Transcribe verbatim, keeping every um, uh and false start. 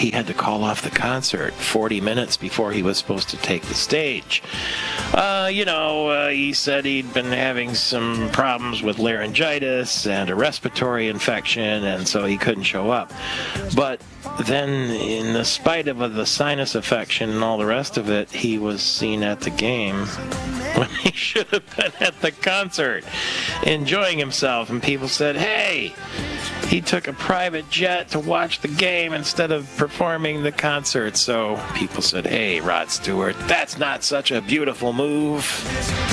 he had to call off the concert forty minutes before he was supposed to take the stage. Uh, you know, uh, he said he'd been having some problems with laryngitis and a respiratory infection, and so he couldn't show up. But then, in the spite of the sinus infection and all the rest of it, he was seen at the game when he should have been at the concert, enjoying himself. And people said, hey, he took a private jet to watch the game instead of performing the concert. So people said, hey, Rod Stewart, that's not such a beautiful move.